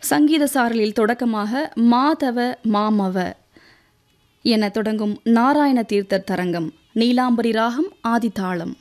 சங்கீத சாரலில் தொடக்கமாக மாதவ மாமவ என தொடங்கும் நாராயண தீர்த்தர் தரங்கம் நீலாம்பரி ராகம் ஆதிதாளம்.